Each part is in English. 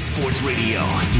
Sports Radio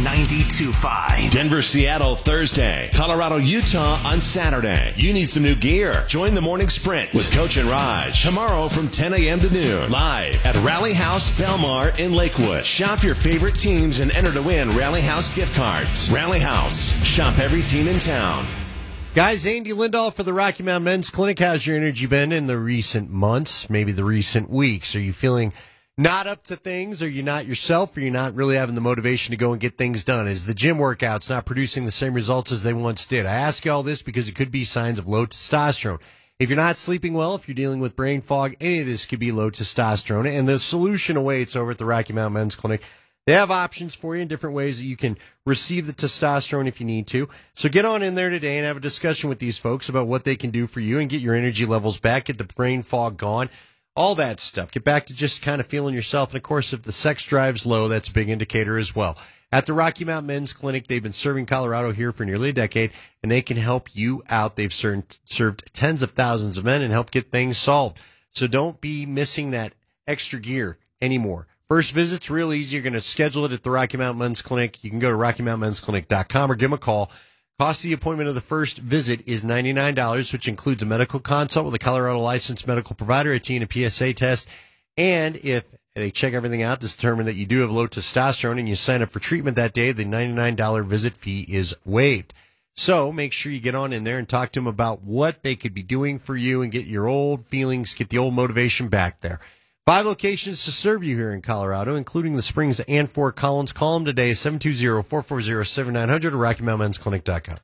92.5. Denver, Seattle, Thursday. Colorado, Utah on Saturday. You need some new gear. Join the morning sprint with Coach and Raj tomorrow from 10 a.m. to noon. Live at Rally House Belmar in Lakewood. Shop your favorite teams and enter to win Rally House gift cards. Rally House. Shop every team in town. Guys, Andy Lindahl for the Rocky Mountain Men's Clinic. How's your energy been in the recent months, maybe the recent weeks? Are you feeling not up to things? Are you not yourself? Or are you not really having the motivation to go and get things done? Is the gym workouts not producing the same results as they once did? I ask you all this because it could be signs of low testosterone. If you're not sleeping well, if you're dealing with brain fog, any of this could be low testosterone. And the solution awaits over at the Rocky Mountain Men's Clinic. They have options for you in different ways that you can receive the testosterone if you need to. So get on in there today and have a discussion with these folks about what they can do for you and get your energy levels back, get the brain fog gone, all that stuff. Get back to just kind of feeling yourself. And, of course, if the sex drive's low, that's a big indicator as well. At the Rocky Mountain Men's Clinic, they've been serving Colorado here for nearly a decade, and they can help you out. They've served tens of thousands of men and helped get things solved. So don't be missing that extra gear anymore. First visit's real easy. You're going to schedule it at the Rocky Mountain Men's Clinic. You can go to RockyMountainMen'sClinic.com or give them a call. Cost of the appointment of the first visit is $99, which includes a medical consult with a Colorado licensed medical provider, a T and a PSA test. And if they check everything out to determine that you do have low testosterone and you sign up for treatment that day, the $99 visit fee is waived. So make sure you get on in there and talk to them about what they could be doing for you and get your old feelings, get the old motivation back there. 5 locations to serve you here in Colorado, including the Springs and Fort Collins. Call them today, 720-440-7900 or RockyMountainMen'sClinic.com.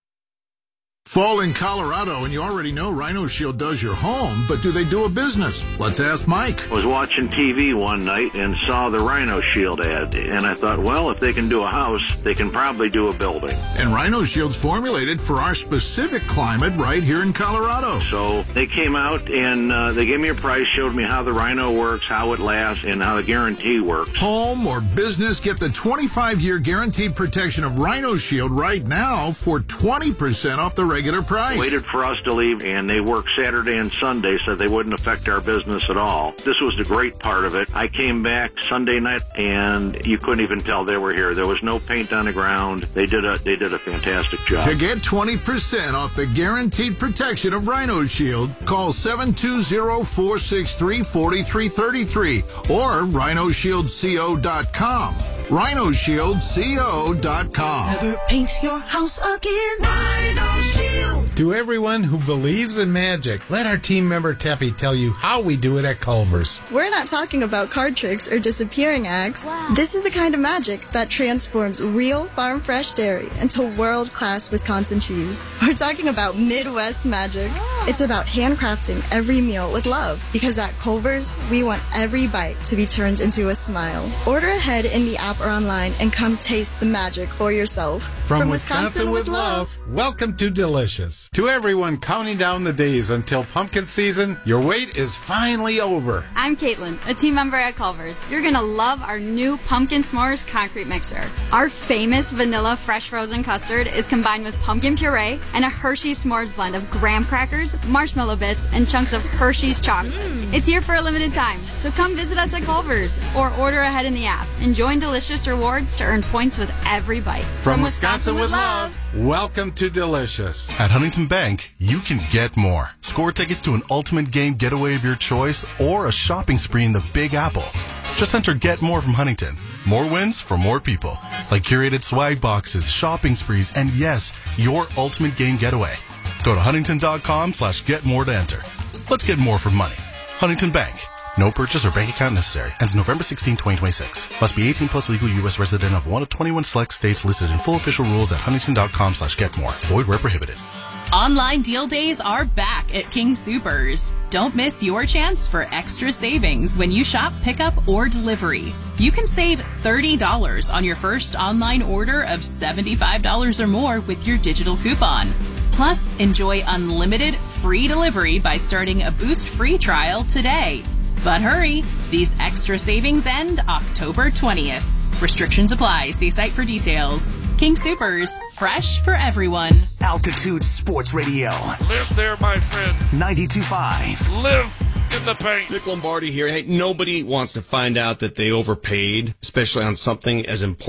Fall in Colorado, and you already know Rhino Shield does your home, but do they do a business? Let's ask Mike. I was watching TV one night and saw the Rhino Shield ad, and I thought, well, if they can do a house, they can probably do a building. And Rhino Shield's formulated for our specific climate right here in Colorado. So they came out and they gave me a price, showed me how the Rhino works, how it lasts, and how the guarantee works. Home or business, get the 25-year guaranteed protection of Rhino Shield right now for 20% off the regular price. Waited for us to leave, and they worked Saturday and Sunday, so they wouldn't affect our business at all. This was the great part of it. I came back Sunday night, and you couldn't even tell they were here. There was no paint on the ground. They did a fantastic job. To get 20% off the guaranteed protection of Rhino Shield, call 720-463-4333 or RhinoShieldCO.com. RhinoShieldCO.com. Never paint your house again. Rhino Shield. To everyone who believes in magic, let our team member Teppy tell you how we do it at Culver's. We're not talking about card tricks or disappearing acts. Wow. This is the kind of magic that transforms real farm fresh dairy into world-class Wisconsin cheese. We're talking about Midwest magic. It's about handcrafting every meal with love, because at Culver's, we want every bite to be turned into a smile. Order ahead in the app or online and come taste the magic for yourself. From Wisconsin with love, welcome to Delicious. To everyone counting down the days until pumpkin season, your wait is finally over. I'm Caitlin, a team member at Culver's. You're going to love our new Pumpkin S'mores concrete mixer. Our famous vanilla fresh frozen custard is combined with pumpkin puree and a Hershey's S'mores blend of graham crackers, marshmallow bits, and chunks of Hershey's chocolate. It's here for a limited time, so come visit us at Culver's or order ahead in the app and join Delicious Rewards to earn points with every bite. From Wisconsin with love, welcome to Delicious. At Huntington Bank, you can get more. Score tickets to an ultimate game getaway of your choice or a shopping spree in the Big Apple. Just enter Get More from Huntington. More wins for more people. Like curated swag boxes, shopping sprees, and yes, your ultimate game getaway. Go to huntington.com/getmore to enter. Let's get more for money. Huntington Bank. No purchase or bank account necessary. Ends November 16, 2026. Must be 18 plus, legal U.S. resident of one of 21 select states listed in full official rules at huntington.com/getmore. Void where prohibited. Online deal days are back at King Soopers. Don't miss your chance for extra savings when you shop pickup or delivery. You can save $30 on your first online order of $75 or more with your digital coupon. Plus, enjoy unlimited free delivery by starting a Boost free trial today. But hurry, these extra savings end October 20th. Restrictions apply. See site for details. King Soopers, fresh for everyone. Altitude Sports Radio. Live there, my friend. 92.5. Live in the paint. Nick Lombardi here. Hey, nobody wants to find out that they overpaid, especially on something as important